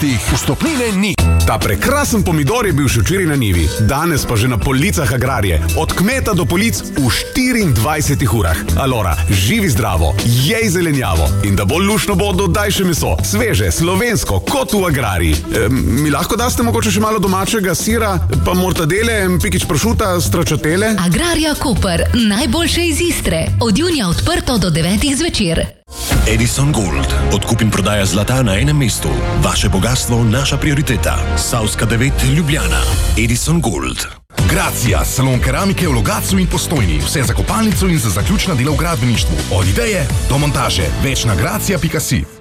Vstopnine ni. Ta prekrasen pomidor je bil še včeraj na njivi, danes pa že na policah Agrarije. Od kmeta do polic v 24 urah. Alora, živi zdravo, jej zelenjavo in da bolj luštno bo, dodaj še meso. Sveže, slovensko, kot v Agrariji. Mi lahko daste mogoče še malo domačega sira, pa mortadele, pikič pršuta, stracciatelle? Agrarija Koper, najboljše iz Istre. Od junija odprto do 9 zvečer. Edison Gold. Odkup in prodaja zlata na enem mestu. Vaše bogatstvo, naša prioriteta. Savska 9, Ljubljana. Edison Gold. Gracija, salon keramike v Logatcu in Postojni. Vse za kopalnico in za zaključna dela v gradbeništvu. Od ideje do montaže. Več na gracija.si.